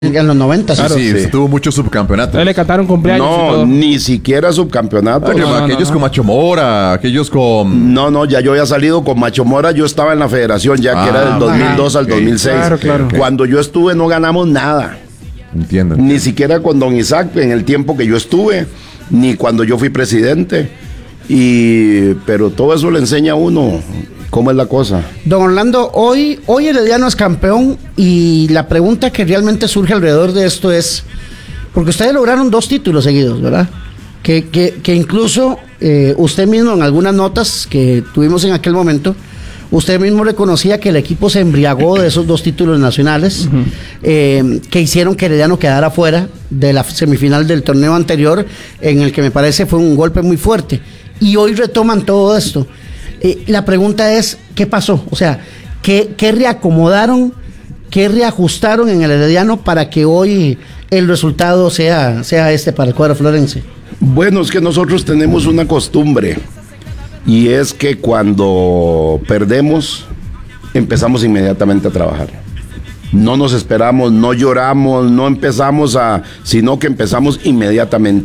En los 90. Claro, sí. Tuvo muchos subcampeonatos. Entonces le cantaron cumpleaños y No, todo. ni siquiera subcampeonato. Aquellos con Macho Mora, aquellos con... No, ya yo había salido con Macho Mora, yo estaba en la federación ya que era del 2002 al 2006. Claro. Cuando yo estuve no ganamos nada. Entiendo. Ni siquiera con don Isaac en el tiempo que yo estuve, ni cuando yo fui presidente. Pero todo eso le enseña a uno cómo es la cosa. Don Orlando, hoy Herediano es campeón y la pregunta que realmente surge alrededor de esto es, porque ustedes lograron 2 títulos seguidos, ¿verdad? Que incluso usted mismo en algunas notas que tuvimos en aquel momento, usted mismo reconocía que el equipo se embriagó de esos 2 títulos nacionales, que hicieron que Herediano quedara fuera de la semifinal del torneo anterior, en el que me parece fue un golpe muy fuerte. Y hoy retoman todo esto. La pregunta es, ¿qué pasó? O sea, ¿qué reacomodaron, qué reajustaron en el Herediano para que hoy el resultado sea este para el cuadro florense? Bueno, es que nosotros tenemos una costumbre, y es que cuando perdemos, empezamos inmediatamente a trabajar. No nos esperamos, no lloramos, no empezamos sino que empezamos inmediatamente.